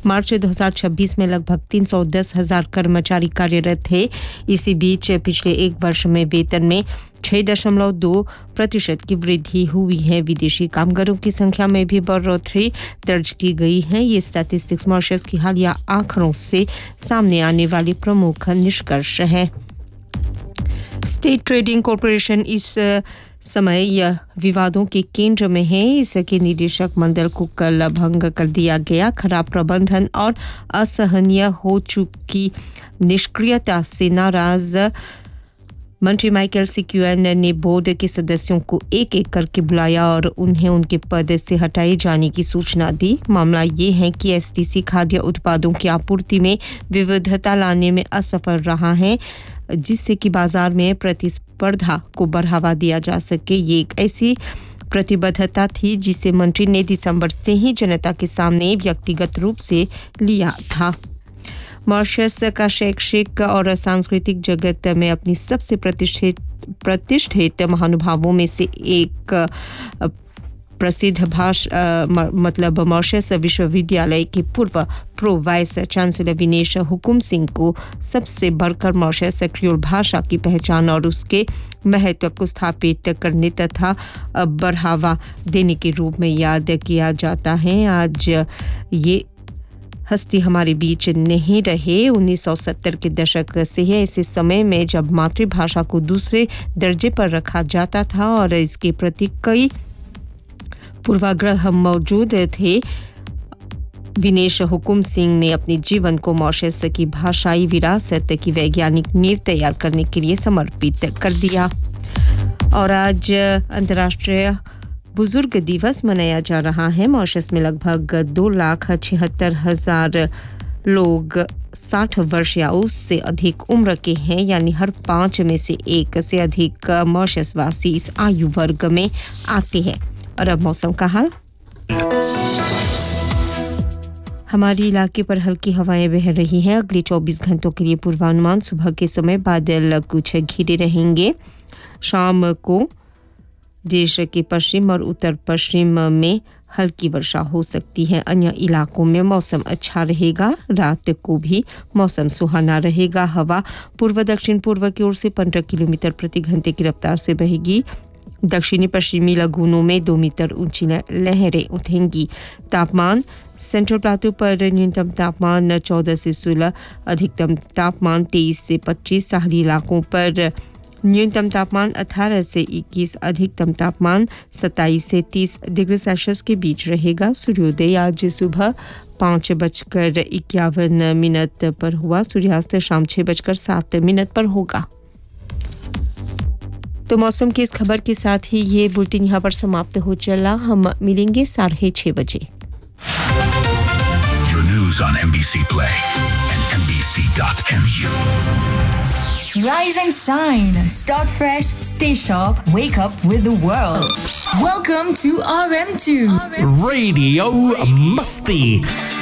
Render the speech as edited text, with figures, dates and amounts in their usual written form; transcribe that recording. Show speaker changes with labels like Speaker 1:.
Speaker 1: मार्च 2026 में लगभग 310,000 कर्मचारी कार्यरत थे। इसी बीच पिछले एक वर्ष में वेतन में 6.2% की वृद्धि हुई है। विदेशी कामगारों की संख्या में भी बढ़ोतरी दर्ज की गई है। ये स्टैटिस्टिक्स मॉरिशस की हालिया आंकड़ों से सामने आने वाली प्रमुख निष्कर्ष है। स्टेट ट्रेडिंग कॉरपोरेशन इस समय यह विवादों के केंद्र में है। इसके निदेशक मंडल को कल भंग कर दिया गया। खराब प्रबंधन और असहनीय हो चुकी निष्क्रियता से नाराज मंत्री माइकल सिक्यूएन ने बोर्ड के सदस्यों को एक एक करके बुलाया और उन्हें उनके पद से हटाए जाने की सूचना दी। मामला ये है कि एसटीसी खाद्य उत्पादों की आपूर्ति में विविधता लाने में असफल रहा है, जिससे कि बाजार में प्रतिस्पर्धा को बढ़ावा दिया जा सके। ये एक ऐसी प्रतिबद्धता थी जिसे मंत्री ने दिसंबर से ही जनता के सामने व्यक्तिगत रूप से लिया था। मॉरिशस का शैक्षिक और सांस्कृतिक जगत में अपनी सबसे प्रतिष्ठित महानुभावों में से एक प्रसिद्ध मतलब मॉरिशस विश्वविद्यालय के पूर्व pro vice chancellor Vinesh Hukum Singh को सबसे बढ़कर मॉरिशस क्रियोल भाषा की पहचान और उसके महत्व को स्थापित करने तथा बढ़ावा देने के रूप में याद किया जाता है। आज ये हस्ती हमारे बीच नहीं रहे। 1970 के दशक से है ऐसे समय में जब मातृभाषा को दूसरे दर्जे पर रखा जाता था और इसके प्रति कई पूर्वाग्रह मौजूद थे। विनेश हुकुम सिंह ने अपने जीवन को मॉरिशस की भाषाई विरासत की वैज्ञानिक नींव तैयार करने के लिए समर्पित कर दिया। और आज अंतर्राष्ट्रीय बुजुर्ग दिवस मनाया जा रहा है। मॉरिशस में लगभग 2,76,000 लोग 60 वर्ष या उससे अधिक उम्र के हैं, यानी हर 5 में से एक से अधिक मॉरिशस वासी इस आयु वर्ग में आते हैं। और अब मौसम का हाल। हमारे इलाके पर हल्की हवाएं बह रही हैं। अगले 24 घंटों के लिए पूर्वानुमान। सुबह के समय बादल कुछ घिरे रहेंगे। शाम को देश के पश्चिम और उत्तर पश्चिम में हल्की वर्षा हो सकती है। अन्य इलाकों में मौसम अच्छा रहेगा। रात को भी मौसम सुहाना रहेगा। हवा पूर्व दक्षिण पूर्व की ओर से 15 किलोमीटर प्रति घंटे की रफ्तार से बहेगी। दक्षिणी पश्चिमी लगूनों में 2 मीटर ऊंची लहरें उठेंगी। तापमान सेंट्रल प्लाटू पर न्यूनतम तापमान 14 से 16, अधिकतम तापमान 23 से 25। साहली इलाकों पर न्यूनतम तापमान 18 से 21, अधिकतम तापमान 27 से 30 डिग्री सेल्सियस के बीच रहेगा। सूर्योदय आज सुबह 5:51 पर हुआ। सूर्यास्त शाम 6:07 पर होगा। तो मौसम की इस खबर के साथ ही ये बुलेटिन यहाँ पर समाप्त हो चला। हम मिलेंगे 6:30 बजे।
Speaker 2: Your news on MBC Play and MBC.mu.
Speaker 3: Rise and shine. Start fresh. Stay sharp. Wake up with the world. Welcome to RM2.
Speaker 4: Radio Musti.